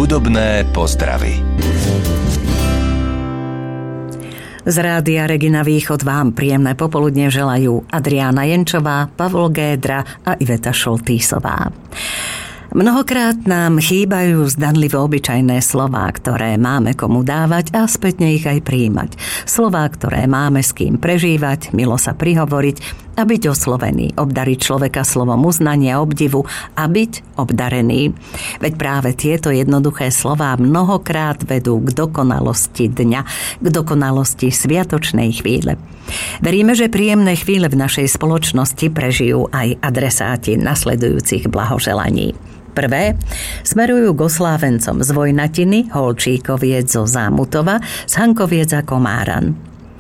Hudobné pozdravy. Z Rádia Regina Východ vám príjemné popoludne želajú Adriána Jenčová, Pavol Gédra a Iveta Šoltýsová. Mnohokrát nám chýbajú zdanlivo obyčajné slová, ktoré máme komu dávať a spätne ich aj prijímať. Slová, ktoré máme s kým prežívať, milo sa prihovoriť a byť oslovený, obdariť človeka slovom uznania, obdivu a byť obdarený. Veď práve tieto jednoduché slová mnohokrát vedú k dokonalosti dňa, k dokonalosti sviatočnej chvíle. Veríme, že príjemné chvíle v našej spoločnosti prežijú aj adresáti nasledujúcich blahoželaní. Prvé smerujú k oslávencom z Vojnatiny, Holčíkoviec zo Zámutova, Hankoviec a Komáran.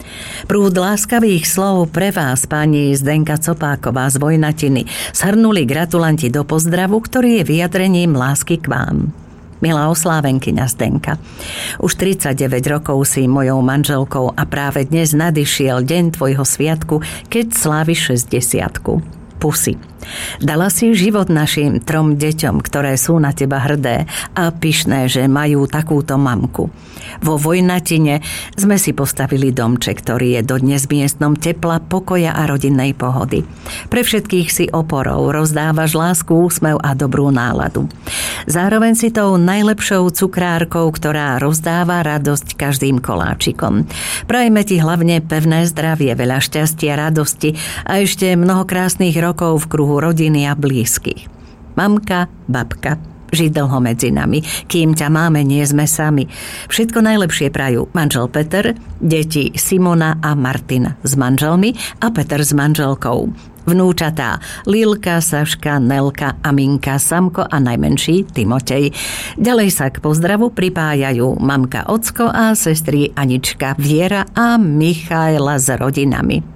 Prúd láskavých slov pre vás, pani Zdenka Copáková z Vojnatiny, shrnuli gratulanti do pozdravu, ktorý je vyjadrením lásky k vám. Milá oslávenkyňa Zdenka, už 39 rokov si mojou manželkou a práve dnes nadišiel deň tvojho sviatku, keď sláviš 60-ku. Pusy. Dala si život našim 3 deťom, ktoré sú na teba hrdé a pyšné, že majú takúto mamku. Vo Vojnatine sme si postavili domček, ktorý je dodnes miestnom tepla, pokoja a rodinnej pohody. Pre všetkých si oporou, rozdávaš lásku, úsmev a dobrú náladu. Zároveň si tou najlepšou cukrárkou, ktorá rozdáva radosť každým koláčikom. Prajme ti hlavne pevné zdravie, veľa šťastia, radosti a ešte mnoho krásnych rokov v kruhu rodiny a blízkych. Mamka, babka, žij dlho medzi nami. Kým ťa máme, nie sme sami. Všetko najlepšie prajú manžel Peter, deti Simona a Martin s manželmi a Peter s manželkou. Vnúčatá Lilka, Saška, Nelka, Aminka, Samko a najmenší Timotej. Ďalej sa k pozdravu pripájajú mamka Ocko a sestry Anička, Viera a Michaela s rodinami.